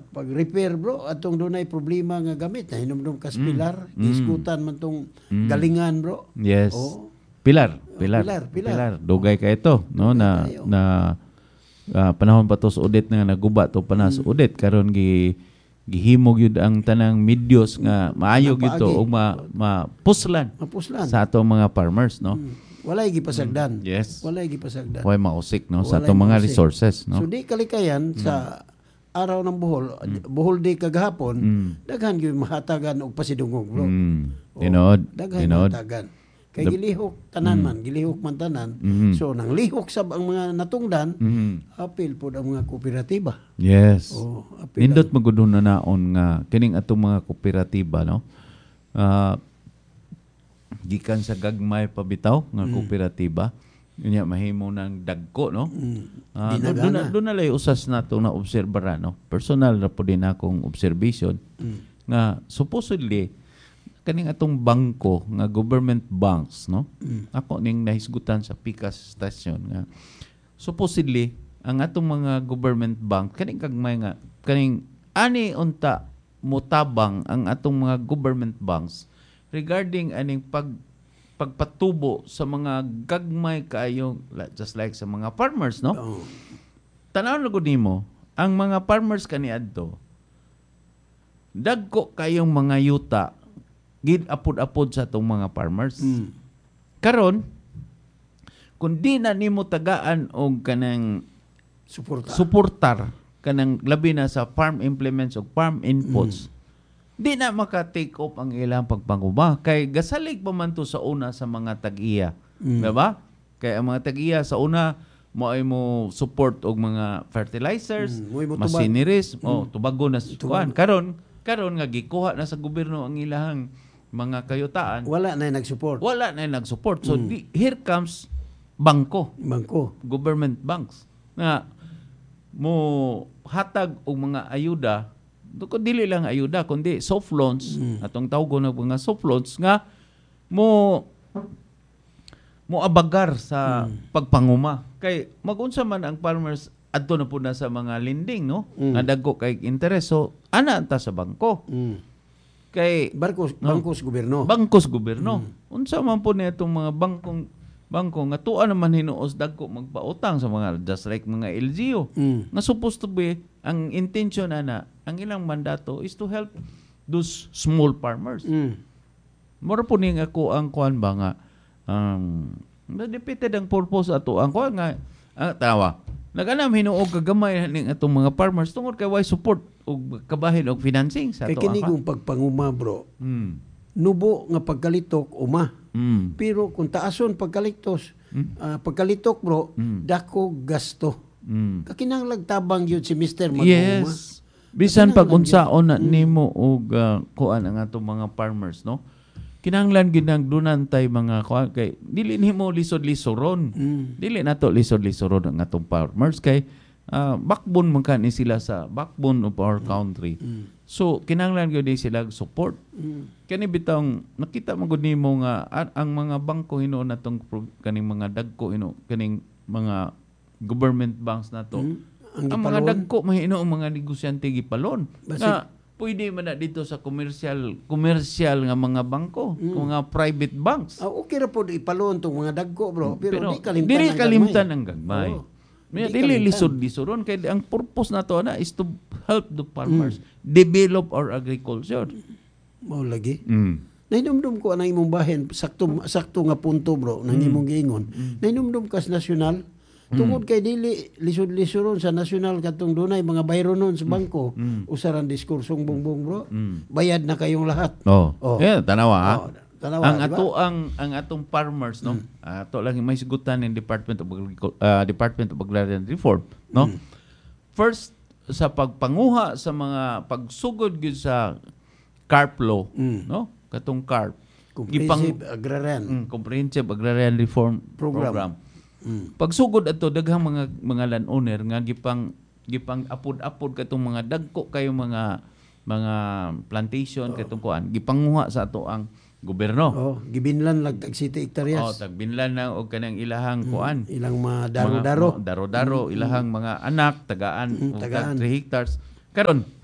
Pag repair bro, atong dunay problema nga gamit, na hinumdum kas pilar, iskutan man tong galingan bro. Yes. Oh. Pilar. Dugay ka ito, no, Dugay na panahon pa to sa audit nga naguba to panas audit karon gihimog yun ang tanang medyos nga maayo gito o mapuslan sa atong mga farmers, no. Walay gipasagdan. Yes. Walay gipasagdan. Way mausik, no, sa atong mga resources, no. So di kalikayan sa araw ng Bohol Day kagahapon, daghan gyud mahatagan og pasidungog bro. Daghan mahatagan. Kay gilihok tanan man, gilihok man tanan. So nang lihok sab ang mga natungdan, apil pod ang mga kooperatiba. Yes. Apil Nindot magudon na naon nga kining atong mga kooperatiba, no. Gikan sa gagmay pabitaw nga kooperatiba, unya mahimo ng dagko, no. Doon na lay usas nato na obserbaran, no. Personal na po din akong observation nga supposedly kaning atong bangko nga government banks, no. Ako ning nahisgutan sa Pikas station nga supposedly ang atong mga government bank kaning kagmay nga kaning ani unta motabang ang atong mga government banks regarding aning pagpatubo sa mga gagmay kaayo just like sa mga farmers, no. Tanawon lugod nimo ang mga farmers kaniadto dagko kayong mga yuta gid apod-apod sa atong mga farmers. Karon kung di na nimo tagaan og kanang suportar kanang labi na sa farm implements o farm inputs, di na maka-take off ang ilang pagpanguma. Kay gasalig pa man to sa una sa mga tag-iya. Diba? Kay ang mga tag-iya sa una, mo ay mo support og mga fertilizers, machineries, tubago na kuan. Karon nga gikuha na sa gobyerno ang ilahang mga kayutaan. Wala na nag-support. So here comes bangko. Government banks. Nga mo hatag og mga ayuda, dili lang ayuda kundi soft loans, atong tawgon na mga soft loans nga mo abagar sa pagpanguma. Kay magunsa man ang farmers adto na pud na sa mga lending, no, nga dagko kay interest, so ana ta sa bangko. Kay bangkos gobyerno. Unsa man po nitong mga bangko nga tuwa naman hinuos dagko magpautang sa mga just like mga LGU. Nga supposed to be ang intention ana, ang ilang mandato is to help those small farmers. Mura po ning ako ang kuan ba nga defeated ang purpose ato ang kuan nga tawa. Naganam hinuog kagamay ning atong mga farmers tungod kay way support og kabahin og financing sa ato. Kay kini kung pagpanguma bro. Nubo nga pagkalitok uma. Pero kung taason pagkalitok bro, dako gasto. Kakinahanglan tabang yun si Mr. Maguma. Yes. Bisan pag unsaon na nimo og kuan ang atong mga farmers, no. Kinahanglan gid nang dunantay mga kuan kay dili nimo lisod-lisoron. Dili nato lisod-lisoron ang atong farmers kay backbone man kani sila sa backbone of our country. So kinahanglan gyud sila support. Kani bitong nakita man gud nimo nga ang mga bangko hinuon natong kaning mga dagko kaning mga government banks nato. Ang mga dagko mahino ang mga negosyante gipalon. Pwede man na dito sa commercial nga mga bangko, mga private banks. Okay ra po ipalon tong mga dagko bro, pero di kalimtan ang gagmay. Dili lisod-lisoron kay ang purpose nato na is to help the farmers develop our agriculture. Mao lagi. Nahinumdum ko ang imong bahin sakto nga punto bro nang imong giingon. Nahinumdum kas nasyonal tungod kay dili lisod-lisoron sa nasyonal katong dunay mga bayronon sa bangko. Usaran diskursong bongbong bro. Bayad na kayong lahat. Tanawa ang diba? ang atong farmers, no. Ato lang may sigutan ng Department of Agrarian Reform, no. First sa pagpanguha sa mga pagsugod gyud sa CARP law, no. Katong CARP, Comprehensive Agrarian Reform Program. Pagsugod ato daghang mga landowner nga gipang apod-apod katong mga dagko kayo mga plantation katong kuan gipanguha sa ato ang gobyerno. Gibinlan lang tag city hectares. Tagbinlan na og kanang ilahang kuan. Ilang mga daro-daro. Ilahang mga anak tagaan 3 hectares. Karon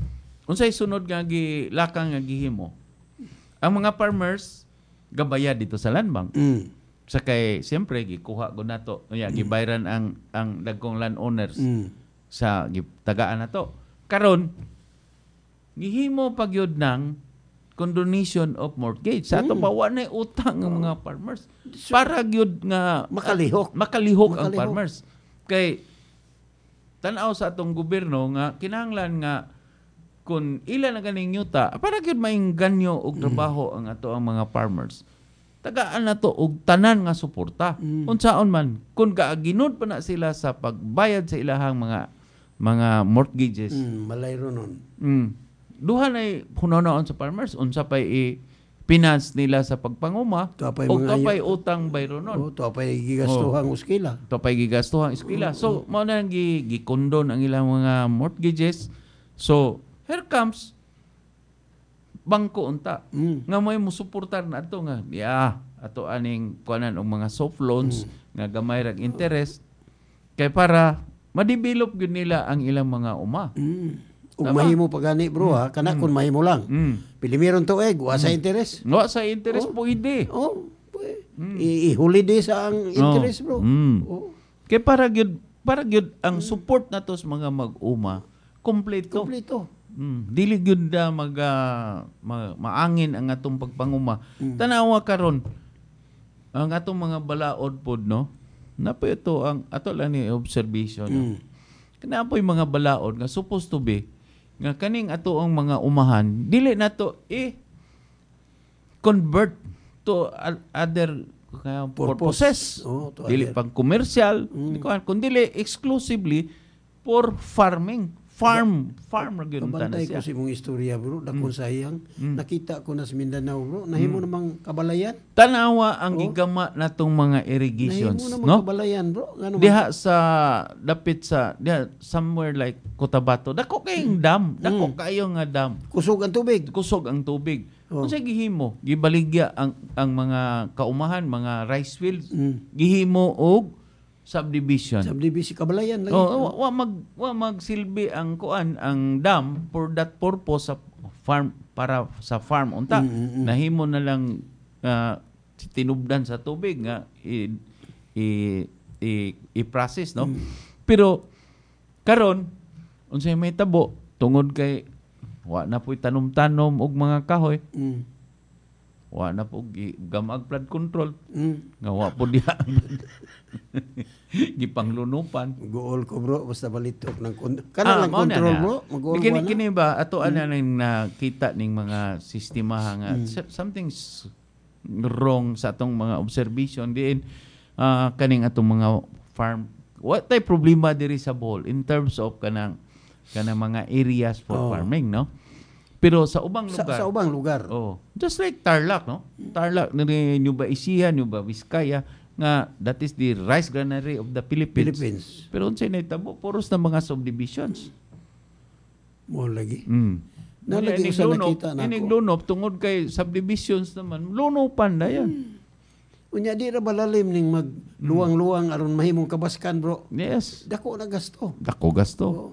unsay sunod nga gilakang nga gihimo? Ang mga farmers gabayad dito sa land bank. Sa kay siyempre gikuha ko nato, gibayran ang dagkong landowners sa tagaan nato. Karon gihimo pagyud ng condonation of mortgage. Sa ato pa wa nay utang ang mga farmers. Para gyud nga makalihok ang farmers. Kay tan-aw sa atong gobyerno nga kinahanglan nga kung ilan na ganing yuta, para gyud maing ganyo og trabaho ang ato ang mga farmers. Tagaan na to og tanan nga suporta. Unsaon man kung kaaginod pa na sila sa pagbayad sa ilahang mga mortgages. Malayro nun. Duha nay hunaw-hunaon sa farmers, unsa pay finance nila sa pagpanguma o tapay utang bayro nun. Tapay gigastuhang uskila. Tapay gigastuhang eskwela. So mao na gikondon ang ilang mga mortgages. So here comes bangko unta nga may musuportar na ato nga ato aning kuanan og mga soft loans nga gamay rag interest kay para ma-develop gyud nila ang ilang mga uma. Ug mahimo pa gani bro kana kun mahimo lang. Pilimiron tuig wa sa interest. Wa sa interest pwede. I-holiday sa ang interest bro. Kay para gyud ang support nato sa mga mag-uma kompleto. Dili gyud da maangin ang atong pagpanguma. Tanawa karon ang atong mga balaod pod no. Napo ito ang ato lang ni observation. No? Kana po yung mga balaod nga supposed to be nga kaning ato ang mga umahan dili nato convert to other purposes. Dili pang commercial, kundi exclusively for farming. Farm gyud ta na siya. Kabantay ko si mong istorya bro, dakon sayang. Nakita ko na sa Mindanao bro, nahimo namang kabalayan. Tanawa ang gigama natong mga irrigations, nahimo namang no? kabalayan bro. Diha sa dapit sa diha somewhere like Cotabato. Dako kayong dam, dako kayo nga dam. Kusog ang tubig. Unsay gihimo? Gibaligya ang mga kaumahan, mga rice fields. Gihimo og subdivision kabalayan lagi. Wa magsilbi ang ang dam for that purpose sa farm para sa farm unta. Nahimo na lang tinubdan sa tubig nga i-process no. Pero karon unsay may tabo tungod kay wa na po'y tanom-tanom og mga kahoy. Wa na po gamag flood control. Nga wa po diha gipanglunupan. Gool ko bro basta balitok ng kana lang control bro. Mag-gool kini ba ato ana nang nakita ning mga sistema nga something's wrong sa atong mga observation diin kaning atong mga farm. What type problema diri sa Bohol in terms of kanang mga areas for farming no? Pero sa ubang lugar. Sa ubang lugar. Just like Tarlac, no? Tarlac, Nueva Ecija, Nueva Vizcaya, nga that is the rice granary of the Philippines. Pero unsay nahitabo, puros na mga subdivisions. Mo lagi. Nalagi sa nakita na ako. Lunop, tungod kay subdivisions naman, lunopan na yan. Unya di ra balalim ning magluwang-luwang aron mahimong kabaskan bro. Yes. Dako na gasto. Dako gasto.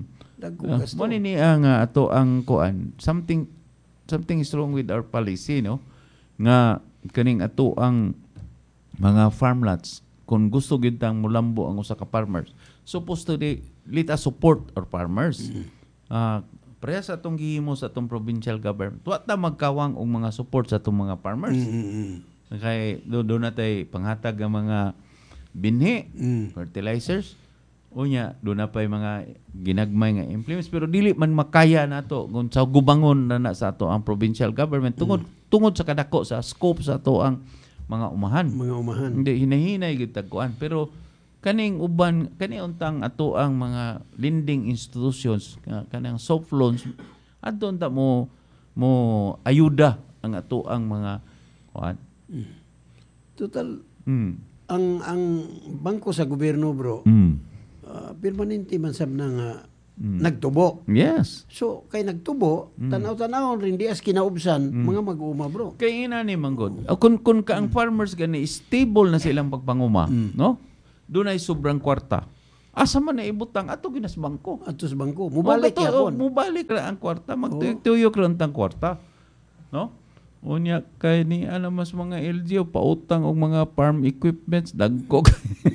Mo ni ang ato ang kuan something is wrong with our policy no nga kaning ato ang mga farmlands kung gusto gyud tang mulambo ang usa ka farmers supposed to let us support our farmers. Pareha sa atong gihimo sa atong provincial government wa ta magkawang og mga support sa atong mga farmers. Kay do natay panghatag ang mga binhi, fertilizers. Unya, doon na pa yung mga ginagmay nga implements. Pero dili man makaya na to kung sa gubangon na sa ato ang provincial government. Tungod sa kadako, sa scope sa ato ang mga umahan. Hindi, hinahinay gitagkuan. Pero kaning untang ato ang mga lending institutions, kanang soft loans, ato unta mo ayuda ang ato ang mga kuan. Total, ang bangko sa gobyerno bro, permanente man sab na nga nagtubo. Yes. So kay nagtubo, tanaw-tanaw rin di as kinaubsan mga mag-uuma bro. Kay ina ni manggod. Kun ka ang farmers gani stable na silang pagpanguma, no? Doon ay sobrang kwarta. Asa man na ibutang ato ginas bangko. Ato sa bangko. Mubalik yapon. Mubalik ra ang kwarta, magtuyok ra ang kwarta. No? Unya kay ni mas mga LGU pautang og mga farm equipments dagko.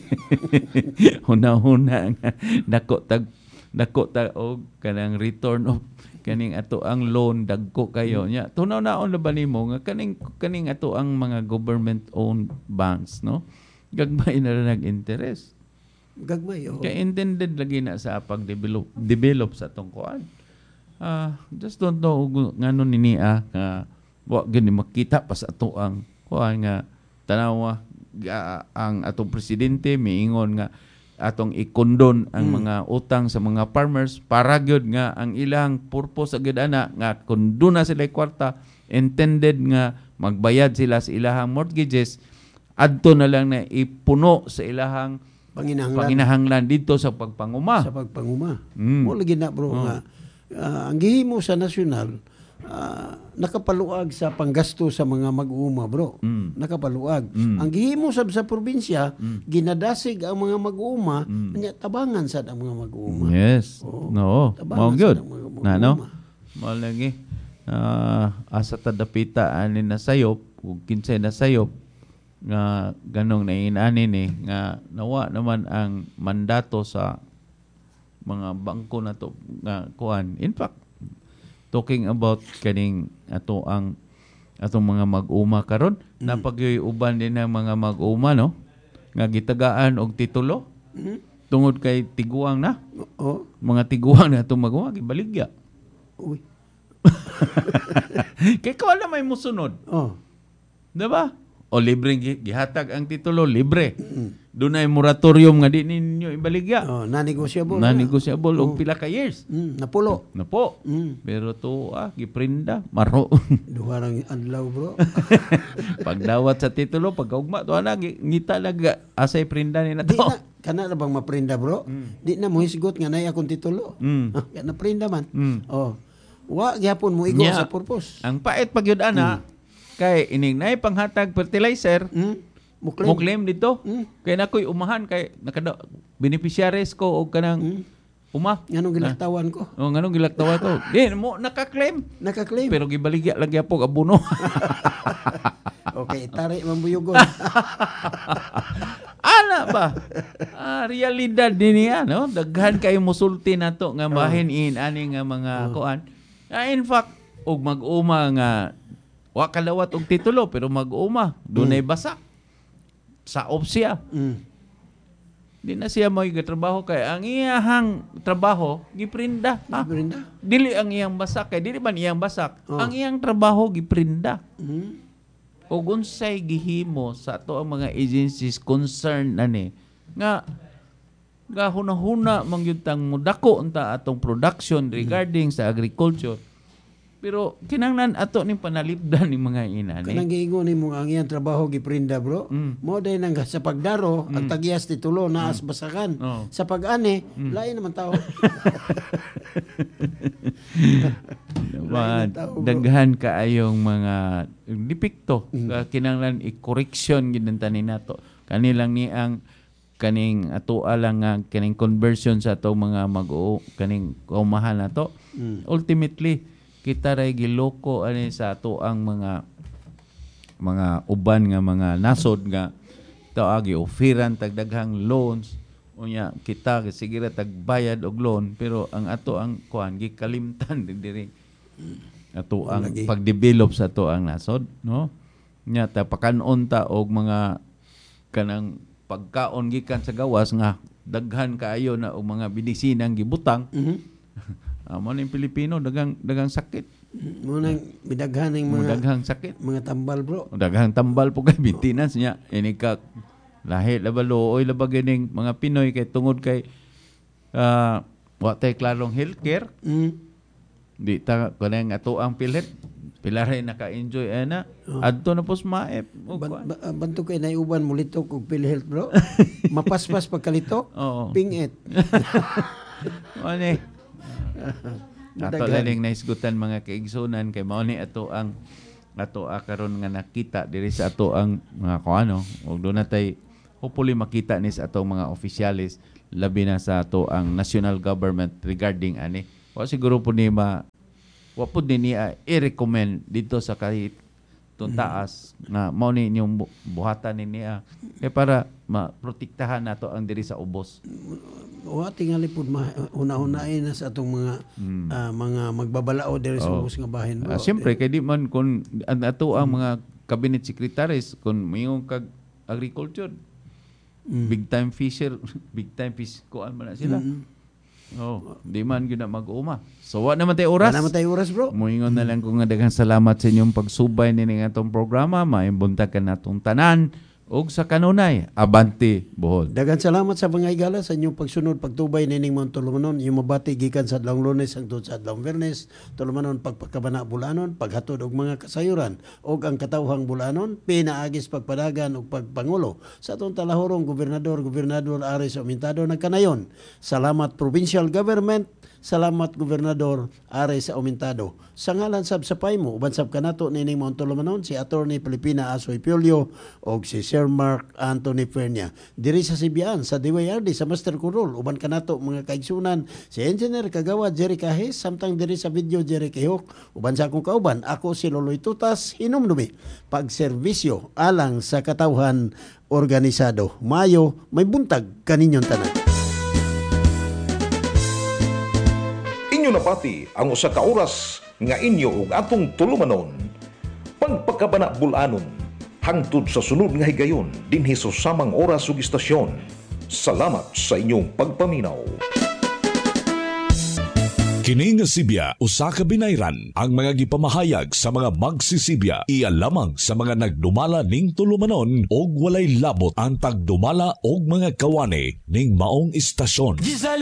Una-una nga dako tag og kanang return of kaning ato ang loan dagko kayo nya. Tunaw naon ba nimo nga kaning ato ang mga government owned banks, no? Gagmay na ra nag-interest. Gagmay. Kaya intended lagi na sa pag-develop sa atong kuan. Just don't know ngano niya nga wa gani makita pa sa ato ang kuan nga tanawa ang atong presidente miingon nga atong ikondon ang mga utang sa mga farmers para gyud nga ang ilang purpose agad ana nga kun doon na sila kwarta intended nga magbayad sila sa ilahang mortgages adto na lang na ipuno sa ilahang panginahanglan dito sa pagpanguma. Sa pagpanguma. Mo lagi na bro nga ang gihimo sa nasyonal nakapaluag sa panggasto sa mga mag-uuma bro. Nakapaluag. Ang gihimo sa probinsya ginadasig ang mga mag-uuma nya tabangan sad ang mga mag-uuma. Yes. No. Mao gyud. No. Mao lagi asa tadapita ani na sayop ug kinsay na sayop nga ganong nainani ni nga nawa naman ang mandato sa mga bangko na to nga kuan. In fact, talking about kaning atong mga mag-uma karon napagyoy uban din ng mga mag-uma no nga gitagaan og titulo tungod kay tiguang na mga tiguang na atong mag-uma gibaligya kay wala may musunod diba o libreng gihatag ang titulo libre dunay moratorium nga di ninyo ibaligya na-negosyable og pila ka years napulo pero to giprinda maro duharang adlaw bro pagdawat sa titulo pagkaugma to ngita lag asay prinda ni nato kana na bang maprinda bro di na mo hisgot nga nay akong titulo na prinda man wa gyapon mo igo sa purpose ang pait pagyud ana kay ining nay panghatag fertilizer Muklaim dito. Kaya nako'y umahan kay beneficiaries ko og kanang uma. Nganong gilaktawan ko? Nganong gilaktawan ko? Di mo naka-claim. Pero gibaligya lang gyapon abono. Okay, tari mambuyogon. Ana ba? Realidad din niya, no? Daghan kayo musulti nato nga bahin ani nga mga kuan. In fact, og mag-uma nga wa kalawat og titulo pero mag-uma, dunay basa. Sa siya. Di na siya mo trabaho kay ang iyang trabaho giprinda. Dili ang iyang basak kay dili man iyang basak. Ang iyang trabaho giprinda. Ug unsay gihimo sa ato ang mga agencies concerned ani nga hunahuna mangyud tang mudako unta atong production regarding sa agriculture. Pero kinanglan ato ning panalipdan ni mga inani. Kanang giingon nimo ang iyang trabaho giprinda bro. Mo day nang sa pagdaro ang tagyas titulo naas basakan. Sa pag-ani lain naman tao. Daghan kaayong mga depekto kinanglan i-correction gid tanin nato. Kanilang ni ang kaning ato lang nga kaning conversion sa ato mga kaning kaumahan nato. Ultimately kita ray giloko ani sa ato ang mga uban nga mga nasod nga taagi ofiran tagdaghang loans unya kita sige ra tagbayad og loan pero ang ato ang kuan gikalimtan diri ato ang pagdevelop sa ato ang nasod no nya ta pakanon ta og mga kanang pagkaon gikan sa gawas nga daghan kaayo na og mga medisinang gibutang mo ning Pilipino dagang sakit. Mo nang bidaghan ng mga daghang sakit, mga tambal bro. Daghang tambal po kay maintenance niya. Ini ka lahi labalo oy labag ning mga Pinoy kay tungod kay wa tay klarong healthcare. Di ta kanang ato ang PhilHealth pilaray naka-enjoy ana adto na pos maep banto kay naiuban mo litok og PhilHealth bro. Mapaspas pagkalitok pingit. Ani ato laling naisgutan mga kaigsunan kay mao ni ato ang karon nga nakita diri sa ato ang mga kuano ug do natay hopefully makita ni sa atong mga opisyalis labi na sa ato ang national government regarding ani. Wa siguro po ni wa po din niya i-recommend dito sa kahit taas na mao ni inyong buhatan ni niya para maprotektahan nato ang diri sa ubos. Wa tingali pud una-unain na sa atong mga magbabalao diri sa ubos nga bahin. Siyempre kay di man kun ato ang mga cabinet secretaries kun mayong kag agriculture big time fisher, big time fish kuan man na sila. Di man gyud na mag-uma. So wa naman tay oras. Wa naman tay oras, bro. Moingon na lang ko nga daghang salamat sa inyong pagsubay nini nga atong programa, maimbuntagan natong tanan ug sa kanunay Abante Bohol. Daghang salamat sa mga higala sa inyong pagsunod pagtubay nining mga tulumanon, yung mabati gikan sa adlawng Lunes hangtod sa adlawng Biyernes, tulumanon pagpakabana bulanon, paghatod og mga kasayuran ug ang katawhang bulanon pinaagis pagpadagan ug pagpangulo sa atong talahorong gobernador Ares Aumentado nagkanayon. Salamat provincial government, salamat gobernador Ares Aumentado. Sa ngalan sab sa paymo uban sab kanato nining mga tulumanon si Attorney Pilipina Asoy Piolio og si Sir Mark Anthony Fernia. Diri sa Sibian, sa DYRD, sa Master Control, uban kanato mga kaigsunan, si Engineer Kagawa Jerry Cajes, samtang diri sa video Jerry Kihok, uban sa akong kauban, ako si Loloy Tutas, hinumdumi, pagserbisyo alang sa katawhan organisado. Mayo, may buntag kaninyong tanan. Inyo napati ang usa ka oras nga inyo ug atong tulumanon. Pagpakabana bulanon hangtod sa sunod nga higayon dinhi sa samang oras ug istasyon. Salamat sa inyong pagpaminaw. Kini nga Sibya usa ka binayran ang mga gipamahayag sa mga magsisibya iya lamang sa mga nagdumala ning tulumanon og walay labot ang pagdumala og mga kawani ning maong istasyon.